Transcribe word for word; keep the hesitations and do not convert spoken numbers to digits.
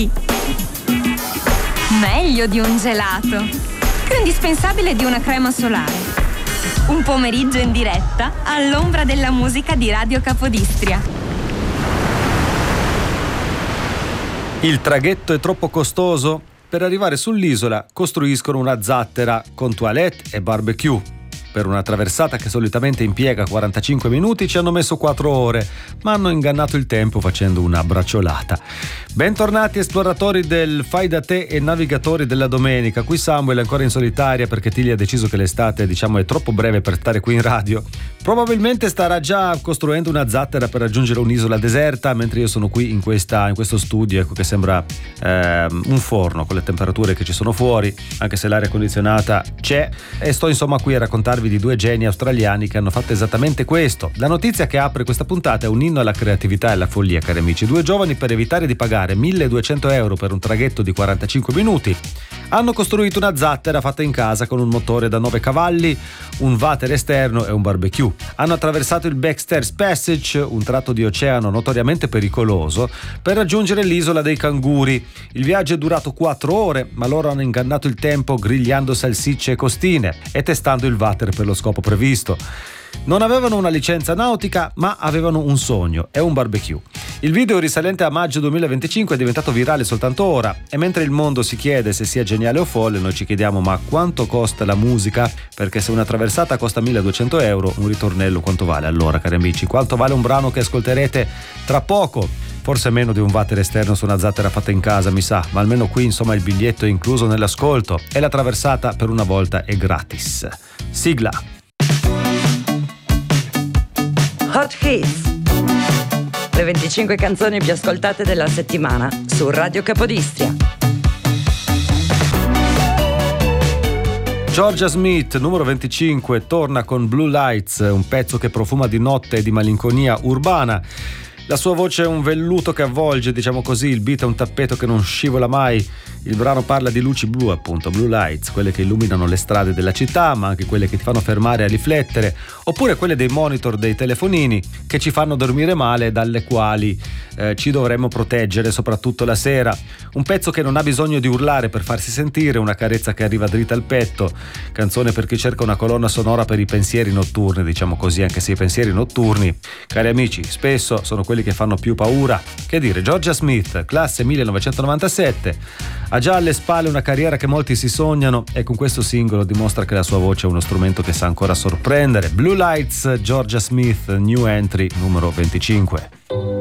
secchi. Meglio di un gelato. Più indispensabile di una crema solare. Un pomeriggio in diretta all'ombra della musica di Radio Capodistria. Il traghetto è troppo costoso? Per arrivare sull'isola costruiscono una zattera con toilette e barbecue. Per una traversata che solitamente impiega quarantacinque minuti ci hanno messo quattro ore, ma hanno ingannato il tempo facendo una bracciolata. Bentornati esploratori del fai da te e navigatori della domenica. Qui Samuel è ancora in solitaria perché Tilly ha deciso che l'estate, diciamo, è troppo breve per stare qui in radio. Probabilmente starà già costruendo una zattera per raggiungere un'isola deserta, mentre io sono qui in, questa, in questo studio, ecco, che sembra eh, un forno con le temperature che ci sono fuori, anche se l'aria condizionata c'è, e sto insomma qui a raccontarvi di due geni australiani che hanno fatto esattamente questo. La notizia che apre questa puntata è un inno alla creatività e alla follia, cari amici. Due giovani, per evitare di pagare milleduecento euro per un traghetto di quarantacinque minuti, hanno costruito una zattera fatta in casa con un motore da nove cavalli, un water esterno e un barbecue. Hanno attraversato il Baxter's Passage, un tratto di oceano notoriamente pericoloso, per raggiungere l'isola dei canguri. Il viaggio è durato quattro ore, ma loro hanno ingannato il tempo grigliando salsicce e costine e testando il water per lo scopo previsto. Non avevano una licenza nautica, ma avevano un sogno e un barbecue. Il video risalente a maggio duemilaventicinque è diventato virale soltanto ora, e mentre il mondo si chiede se sia geniale o folle, noi ci chiediamo: ma quanto costa la musica? Perché se una traversata costa milleduecento euro, un ritornello quanto vale allora, cari amici? Quanto vale un brano che ascolterete tra poco? Forse meno di un water esterno su una zattera fatta in casa, mi sa, ma almeno qui insomma il biglietto è incluso nell'ascolto e la traversata per una volta è gratis. Sigla. Hot Hits, le venticinque canzoni più ascoltate della settimana su Radio Capodistria. Georgia Smith, numero venticinque, torna con Blue Lights, un pezzo che profuma di notte e di malinconia urbana. La sua voce è un velluto che avvolge, diciamo così, il beat è un tappeto che non scivola mai. Il brano parla di luci blu, appunto, blue lights, quelle che illuminano le strade della città, ma anche quelle che ti fanno fermare a riflettere, oppure quelle dei monitor dei telefonini che ci fanno dormire male, dalle quali eh, ci dovremmo proteggere, soprattutto la sera. Un pezzo che non ha bisogno di urlare per farsi sentire, una carezza che arriva dritta al petto, canzone per chi cerca una colonna sonora per i pensieri notturni, diciamo così, anche se i pensieri notturni, cari amici, spesso sono quelli che fanno più paura. Che dire, Georgia Smith, classe millenovecentonovantasette, ha già alle spalle una carriera che molti si sognano e con questo singolo dimostra che la sua voce è uno strumento che sa ancora sorprendere. Blue Lights, Georgia Smith, new entry numero venticinque.